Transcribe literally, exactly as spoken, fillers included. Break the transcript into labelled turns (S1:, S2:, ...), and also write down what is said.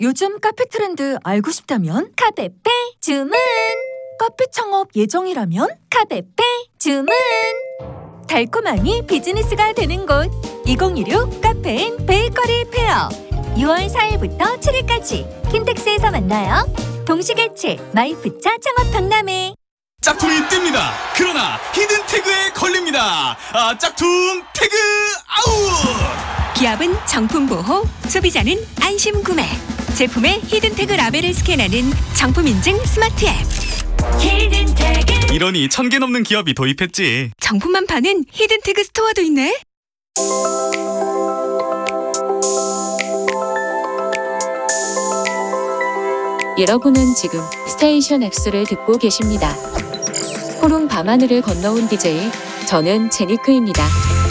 S1: 요즘 카페 트렌드 알고 싶다면 카페페 주문! 카페 창업 예정이라면 카페페 주문! 달콤함이 비즈니스가 되는 곳 이천이십육 카페인 베이커리 페어 유월 사일부터 칠일까지 킨텍스에서 만나요. 동시개최 마이프차 창업 박람회.
S2: 짝퉁이 뜹니다. 그러나 히든 태그에 걸립니다. 아, 짝퉁 태그 아웃!
S3: 기업은 정품 보호, 소비자는 안심 구매. 제품의 히든 태그 라벨을 스캔하는 정품 인증 스마트 앱.
S1: 히든 태그.
S2: 이러니 천 개 넘는 기업이 도입했지.
S3: 정품만 파는 히든 태그 스토어도 있네.
S4: 여러분은 지금 스테이션 X를 듣고 계십니다. 푸른 밤하늘을 건너온 디제이, 저는 제니크입니다.